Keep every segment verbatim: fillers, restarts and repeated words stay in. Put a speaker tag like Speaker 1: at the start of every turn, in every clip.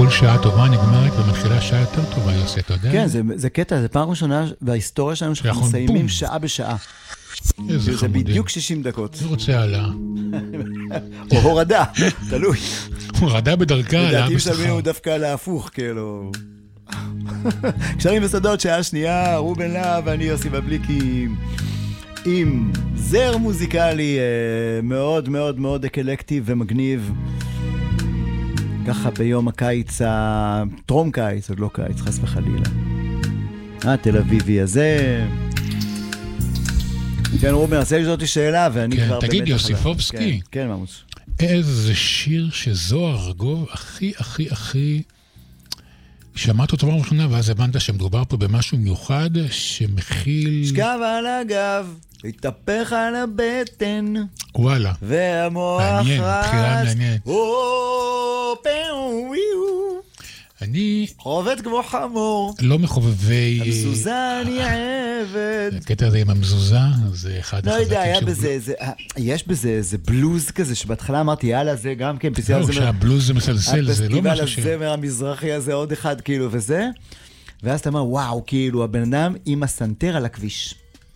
Speaker 1: כל שעה טובה נגמרת ומתחילה שעה יותר טובה, יוסי, אתה יודע?
Speaker 2: כן, זה, זה קטע, זה פעם ראשונה בהיסטוריה שלנו שאנחנו מסיימים שעה בשעה.
Speaker 1: איזה
Speaker 2: זה
Speaker 1: חמודים.
Speaker 2: בדיוק שישים דקות.
Speaker 1: אני רוצה העלה.
Speaker 2: או הורדה, תלוי.
Speaker 1: הורדה בדרכה, העלה
Speaker 2: לדעתי
Speaker 1: בשכר.
Speaker 2: משלמים הוא דווקא להפוך, כאילו. קשרים בסודות, שעה שנייה, רובן להב ואני יוסי בבליקי, עם זר מוזיקלי מאוד מאוד מאוד אקלקטי ומגניב. ככה ביום הקיץ, הטרום קיץ, עוד לא קיץ, חס וחלילה. התל אביבי הזה. כן, רובן, עשה לי זאת שאלה, ואני
Speaker 1: כן,
Speaker 2: כבר באמת...
Speaker 1: תגיד, יוסיפובסקי.
Speaker 2: כן, כן, ממש.
Speaker 1: איזה שיר שזוהר ארגוב הכי, הכי, הכי... שמעת אותו פעם ראשונה, ואז הבנת שמדובר פה במשהו מיוחד, שמכיל...
Speaker 2: שכב על הגב, התהפך על הבטן.
Speaker 1: וואלה.
Speaker 2: והמוח
Speaker 1: מעניין, בחירה מעניינת. אני...
Speaker 2: עובד כמו חמור.
Speaker 1: לא מחובבי...
Speaker 2: המזוזה אני עבד.
Speaker 1: הקטע הזה עם המזוזה, זה אחד
Speaker 2: לא יודע, היה
Speaker 1: שהוא-
Speaker 2: בזה, זה- יש בזה איזה בלוז כזה, שבהתחלה אמרתי, יאללה, זה גם כן, פסטיבל
Speaker 1: לא,
Speaker 2: הזמר.
Speaker 1: שהבלוז זה מסלסל, זה לא
Speaker 2: הפסטיבל
Speaker 1: משהו ש...
Speaker 2: הזמר המזרחי הזה, עוד אחד כאילו, וזה. ואז אתה אומר, וואו, כאילו, הבן אדם עם הסנטר על הכביש.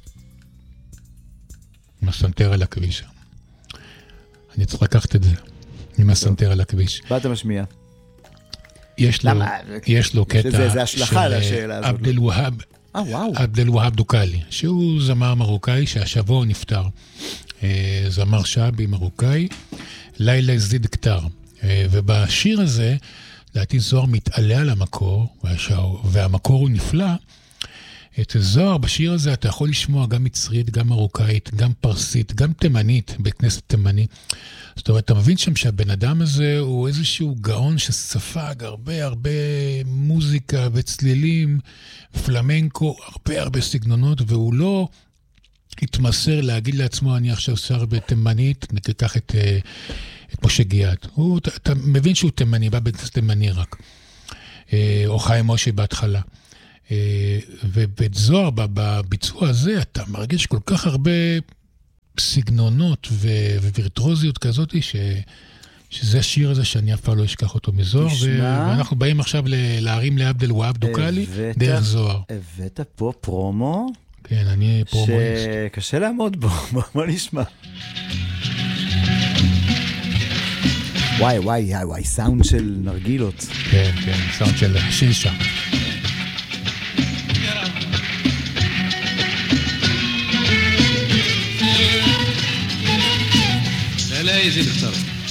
Speaker 1: עם הסנטר על הכביש. אני צריך לקחת את זה, עם הסנטר על הכביש.
Speaker 2: ואתה משמיע.
Speaker 1: יש לו,
Speaker 2: למה?
Speaker 1: יש לו קטע
Speaker 2: שזה- זה השלכה
Speaker 1: של
Speaker 2: לשאלה הזאת.
Speaker 1: עבד אל-והאב,
Speaker 2: אה, וואו.
Speaker 1: עבד אל-והאב דוקלי, שהוא זמר מרוקאי שהשבוע הוא נפטר. אה, זמר שעבי מרוקאי, לילה זיד כתר. אה, ובשיר הזה, לדעתי זוהר מתעלה על המקור, והשאר- והמקור הוא נפלא. את זוהר בשיר הזה אתה יכול לשמוע גם מצרית, גם מרוקאית, גם פרסית, גם תימנית, בית כנסת תימני. זאת אומרת, אתה מבין שם שהבן אדם הזה הוא איזשהו גאון שספג הרבה הרבה מוזיקה וצלילים, פלמנקו, הרבה הרבה סגנונות, והוא לא התמסר להגיד לעצמו, אני עכשיו שר בתימנית, ניקח את, את משה גיאת. הוא, אתה, אתה מבין שהוא תימני, בא בית כנסת תימני רק. או חיים משה בהתחלה. ובזוהר, בביצוע הזה, אתה מרגיש כל כך הרבה סגנונות ווירטרוזיות כזאת, ש... שזה השיר הזה שאני אף פעם לא אשכח אותו מזוהר, ו... ואנחנו באים עכשיו להרים לעבד אל-והאב דוקלי, דרך זוהר.
Speaker 2: הבאת פה פרומו?
Speaker 1: כן, אני פרומו.
Speaker 2: שקשה לעמוד בו, בוא נשמע. וואי, וואי, וואי, סאונד של נרגילות.
Speaker 1: כן, כן, סאונד של שישה.
Speaker 3: لا يزيد اختار